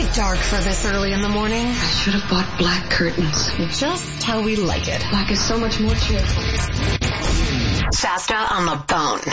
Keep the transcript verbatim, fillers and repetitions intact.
dark for this early in the morning. I should have bought black curtains. Just how we like it. Black is so much more cheerful. Shasta on the phone.